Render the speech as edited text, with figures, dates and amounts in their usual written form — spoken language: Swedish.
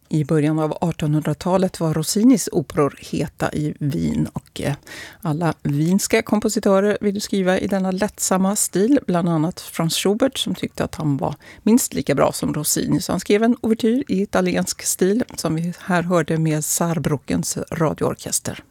I början av 1800-talet var Rossinis operor heta i Wien och alla wienska kompositörer ville skriva i denna lättsamma stil, bland annat Franz Schubert som tyckte att han var minst lika bra som Rossini. Så han skrev en ouvertyr i italiensk stil som vi här hörde med Saarbrückens radioorkester.